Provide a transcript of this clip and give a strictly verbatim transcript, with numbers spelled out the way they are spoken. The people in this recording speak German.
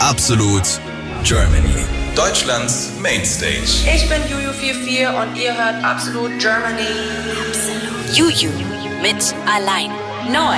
Absolut Germany. Deutschlands Mainstage. Ich bin Juju vierundvierzig und ihr hört Absolut Germany. Juju mit Allein. Neu.